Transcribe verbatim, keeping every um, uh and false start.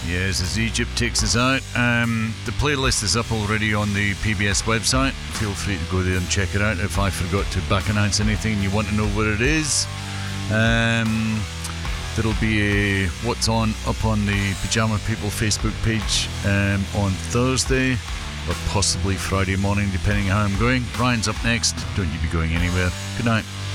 Yes, as Egypt takes us out. Um, the playlist is up already on the P B S website. Feel free to go there and check it out. If I forgot to back announce anything and you want to know what it is, um, there'll be a What's On up on the Pyjama People Facebook page um, on Thursday or possibly Friday morning, depending on how I'm going. Ryan's up next. Don't you be going anywhere. Good night.